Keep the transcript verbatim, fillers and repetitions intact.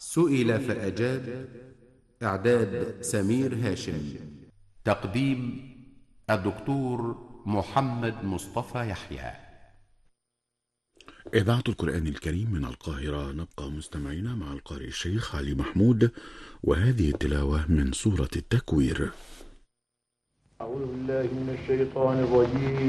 سئل فأجاب. إعداد سمير هاشم. تقديم الدكتور محمد مصطفى يحيى. إذاعة القرآن الكريم من القاهرة. نبقى مستمعين مع القارئ الشيخ علي محمود، وهذه التلاوة من سورة التكوير. أعوذ بالله من الشيطان الرجيم.